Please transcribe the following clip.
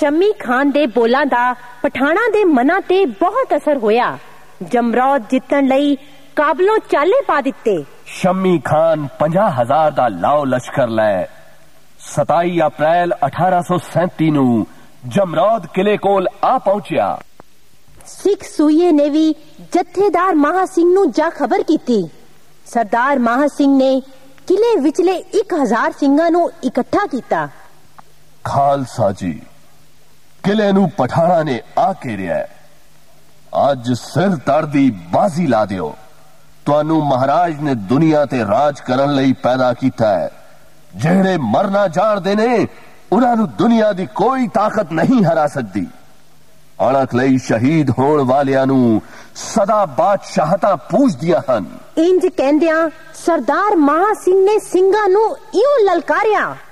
शमी खान दे बोलां दा पठाणा दे मना ते बहुत असर होया। जमरौद जितण लई काबलों चाले पा दिते। शमी खान 50,000 दा लाओ लश्कर लै 27 अप्रैल 1837 नू जमरौद किले कोल आ पहुंचिया। सिख सूये ने भी जत्थेदार माहा सिंह नू जा खबर कीती। सरदार माहा सिंह ने किले विचले 1000 सिंघां नू इकट्ठा कीता। खालसा जी, किले नू पठाणा ने आ घेरिया। अज सिर तड़ दी बाजी ला दिओ। तुहानू महाराज ने दुनिया ते राज करन लई पैदा कीता है। जेड़े मरना जाणदे ने उन्हां नू दुनिया दी कोई ताकत नहीं हरा सकदी। अणख लई शहीद होण वालियां नू सदा बादशाहतां पूजदियां हन। इंज कहंदियां सरदार माहा सिंह ने सिंघां नू इउं ललकारिया।